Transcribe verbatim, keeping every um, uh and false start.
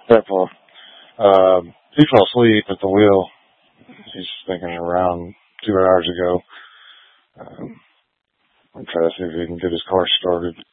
That far. Um, he fell asleep at the wheel. He's thinking around two hours ago. Um, I'm trying to see if he can get his car started.